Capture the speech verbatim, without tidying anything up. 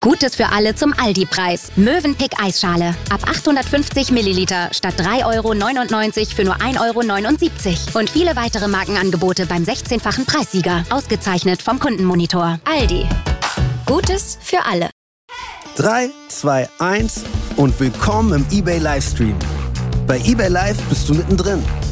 Gutes für alle zum Aldi-Preis. Mövenpick Eisschale. Ab achthundertfünfzig Milliliter statt drei Euro neunundneunzig für nur ein Euro neunundsiebzig. Und viele weitere Markenangebote beim sechzehnfachen Preissieger. Ausgezeichnet vom Kundenmonitor. Aldi. Gutes für alle. drei, zwei, eins und willkommen im eBay Livestream. Bei eBay Live bist du mittendrin.